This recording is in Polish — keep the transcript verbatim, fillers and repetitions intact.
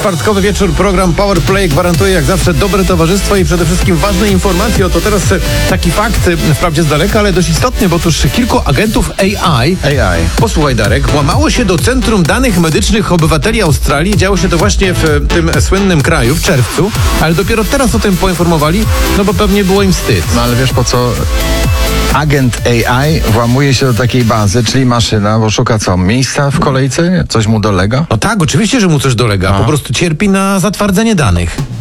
czwartkowy wieczór, program Power Play gwarantuje jak zawsze dobre towarzystwo i przede wszystkim ważne informacje. Oto teraz taki fakt, wprawdzie z daleka, ale dość istotny, bo otóż kilku agentów A I, A I. posłuchaj Darek, włamało się do Centrum Danych Medycznych Obywateli Australii. Działo się to właśnie w tym słynnym kraju w czerwcu, ale dopiero teraz o tym poinformowali, no bo pewnie było im wstyd. No ale wiesz po co agent A I włamuje się do takiej bazy, czyli maszyna, bo szuka co? Miejsca w kolejce? Coś mu dolega? No tak, oczywiście, że mu coś dolega. Aha. Po prostu cierpi na zatwardzenie danych.